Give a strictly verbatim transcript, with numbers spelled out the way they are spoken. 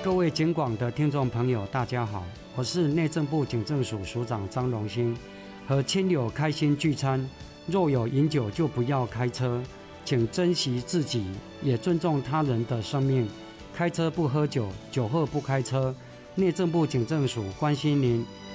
各位警广的听众朋友大家好，我是内政部警政署署长张荣兴。和亲友开心聚餐，若有饮酒就不要开车，请珍惜自己，也尊重他人的生命。开车不喝酒，酒后不开车。内政部警政署关心您，